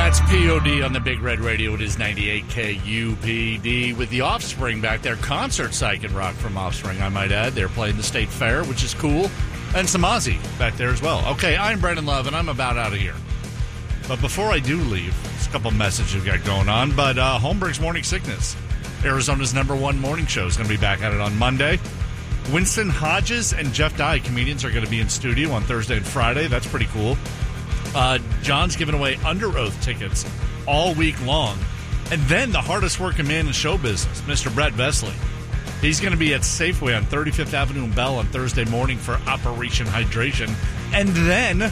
That's POD on the Big Red Radio. It is 98 KUPD with the Offspring back there. Concert psych and rock from Offspring, I might add. They're playing the State Fair, which is cool. And some Ozzy back there as well. Okay, I'm Brendan Love, and I'm about out of here. But before I do leave, there's a couple messages we've got going on. But Holmberg's Morning Sickness, Arizona's #1 morning show, is going to be back at it on Monday. Winston Hodges and Jeff Dye, comedians, are going to be in studio on Thursday and Friday. That's pretty cool. John's giving away Under Oath tickets all week long. And then the hardest working man in show business, Mr. Brett Vesley. He's going to be at Safeway on 35th Avenue and Bell on Thursday morning for Operation Hydration. And then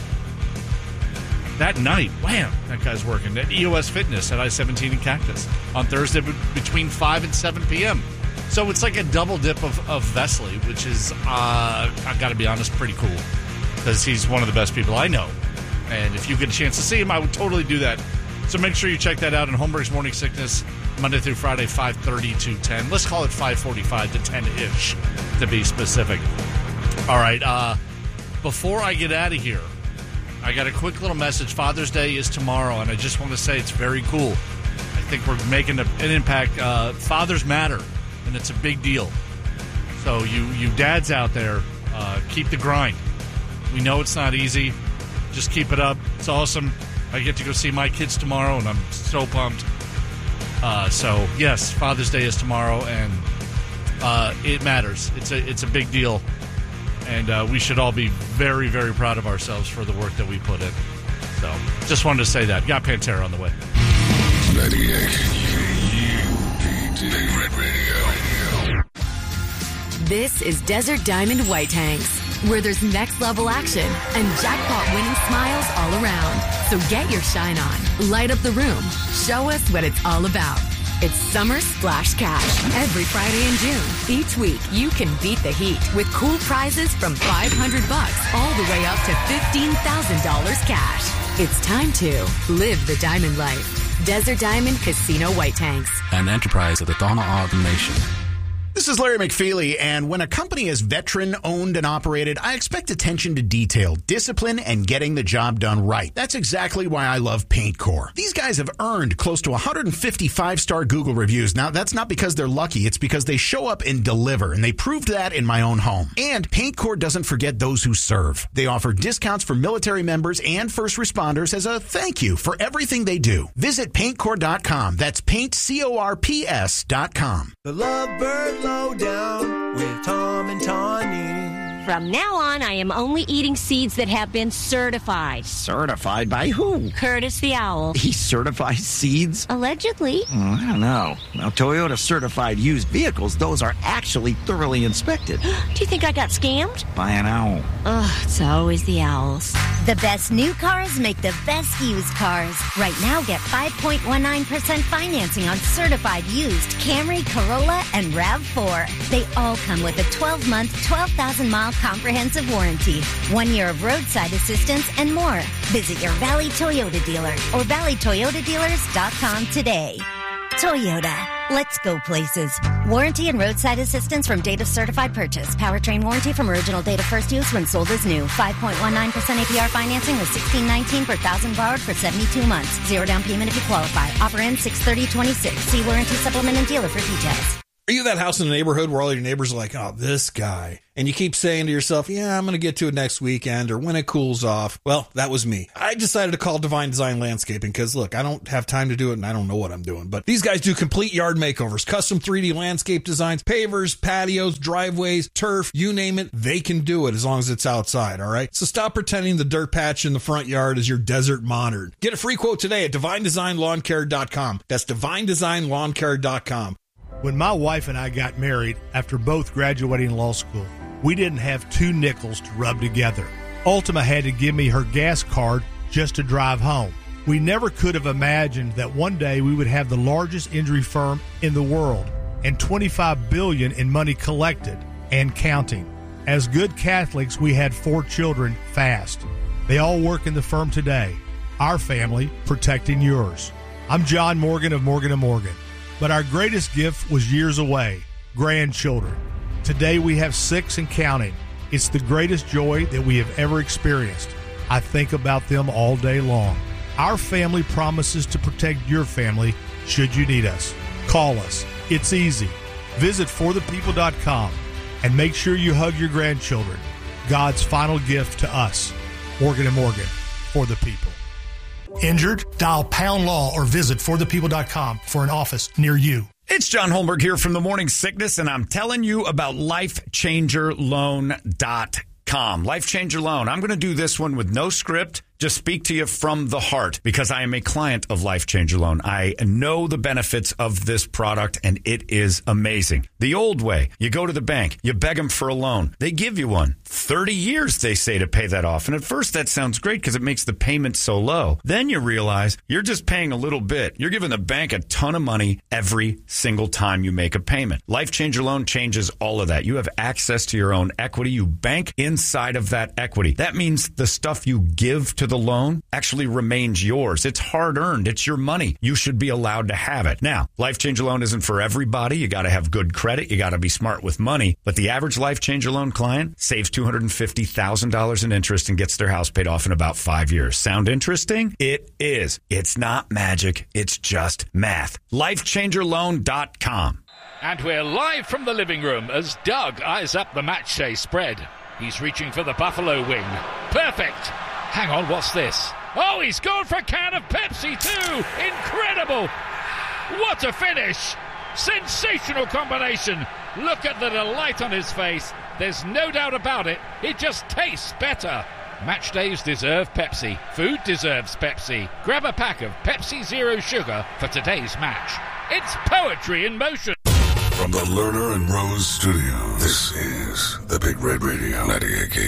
that night, wham, that guy's working at EOS Fitness at I-17 and Cactus on Thursday between 5 and 7 p.m. So it's like a double dip of Vesley, which is, I've got to be honest, pretty cool. Because he's one of the best people I know. And if you get a chance to see him, I would totally do that. So make sure you check that out in Holmberg's Morning Sickness, Monday through Friday, 5:30 to 10. Let's call it 5:45 to 10-ish, to be specific. All right, before I get out of here, I got a quick little message. Father's Day is tomorrow, and I just want to say it's very cool. I think we're making an impact. Fathers matter, and it's a big deal. So you dads out there, keep the grind. We know it's not easy. Just keep it up. It's awesome. I get to go see my kids tomorrow, and I'm so pumped. So, yes, Father's Day is tomorrow, and it matters. It's a big deal, and we should all be very, very proud of ourselves for the work that we put in. So, just wanted to say that. Got Pantera on the way. 98 KUPD Big Red Radio. This is Desert Diamond White Tanks, where there's next-level action and jackpot-winning smiles all around. So get your shine on, light up the room, show us what it's all about. It's Summer Splash Cash every Friday in June. Each week, you can beat the heat with cool prizes from $500 all the way up to $15,000 cash. It's time to live the diamond life. Desert Diamond Casino White Tanks. An enterprise of the Donna Ogden Nation. This is Larry McFeely, and when a company is veteran-owned and operated, I expect attention to detail, discipline, and getting the job done right. That's exactly why I love Paint Corps. These guys have earned close to 150 five-star Google reviews. Now, that's not because they're lucky. It's because they show up and deliver, and they proved that in my own home. And Paint Corps doesn't forget those who serve. They offer discounts for military members and first responders as a thank you for everything they do. Visit paintcorps.com. That's paintcorps.com. The Lovebird Lowdown with Tom and Tawny. From now on, I am only eating seeds that have been certified. Certified by who? Curtis the Owl. He certifies seeds? Allegedly. I don't know. Now, Toyota certified used vehicles, those are actually thoroughly inspected. Do you think I got scammed? By an owl. Ugh, it's always the owls. The best new cars make the best used cars. Right now, get 5.19% financing on certified used Camry, Corolla, and RAV4. They all come with a 12-month, 12,000-mile comprehensive warranty, 1 year of roadside assistance, and more. Visit your Valley Toyota dealer or valleytoyotadealers.com today. Toyota. Let's go places. Warranty and roadside assistance from date of certified purchase. Powertrain warranty from original date of first use when sold as new. 5.19% APR financing with $16.19 per thousand borrowed for 72 months. Zero down payment if you qualify. Offer ends 6/30/26. See warranty supplement and dealer for details. Are you that house in the neighborhood where all your neighbors are like, oh, this guy? And you keep saying to yourself, yeah, I'm going to get to it next weekend or when it cools off. Well, that was me. I decided to call Divine Design Landscaping because, look, I don't have time to do it and I don't know what I'm doing. But these guys do complete yard makeovers, custom 3D landscape designs, pavers, patios, driveways, turf, you name it. They can do it as long as it's outside, all right? So stop pretending the dirt patch in the front yard is your desert monitored. Get a free quote today at DivineDesignLawnCare.com. That's DivineDesignLawnCare.com. When my wife and I got married after both graduating law school, we didn't have 2 nickels to rub together. Ultima had to give me her gas card just to drive home. We never could have imagined that one day we would have the largest injury firm in the world and $25 billion in money collected and counting. As good Catholics, we had 4 children fast. They all work in the firm today. Our family protecting yours. I'm John Morgan of Morgan & Morgan. But our greatest gift was years away, grandchildren. Today we have 6 and counting. It's the greatest joy that we have ever experienced. I think about them all day long. Our family promises to protect your family should you need us. Call us. It's easy. Visit forthepeople.com and make sure you hug your grandchildren. God's final gift to us. Morgan & Morgan, for the people. Injured? Dial Pound Law or visit forthepeople.com for an office near you. It's John Holmberg here from the Morning Sickness, and I'm telling you about LifeChangerLoan.com. Life Changer Loan. I'm going to do this one with no script. Just speak to you from the heart because I am a client of Life Changer Loan. I know the benefits of this product, and it is amazing. The old way, you go to the bank, you beg them for a loan. They give you one. 30 years, they say, to pay that off. And at first, that sounds great because it makes the payment so low. Then you realize you're just paying a little bit. You're giving the bank a ton of money every single time you make a payment. Life Changer Loan changes all of that. You have access to your own equity. You bank inside of that equity. That means the stuff you give to the loan actually remains yours. It's hard earned. It's your money. You should be allowed to have it. Now, Life Changer Loan isn't for everybody. You got to have good credit. You got to be smart with money. But the average Life Changer Loan client saves $250,000 in interest and gets their house paid off in about 5 years. Sound interesting? It is. It's not magic. It's just math. LifeChangerLoan.com. And we're live from the living room as Doug eyes up the match day spread. He's reaching for the Buffalo wing. Perfect. Hang on, what's this? Oh, he's gone for a can of Pepsi too! Incredible! What a finish! Sensational combination! Look at the delight on his face. There's no doubt about it. It just tastes better. Match days deserve Pepsi. Food deserves Pepsi. Grab a pack of Pepsi Zero Sugar for today's match. It's poetry in motion. From the Lerner and Rose studio, this is the Big Red Radio 98K.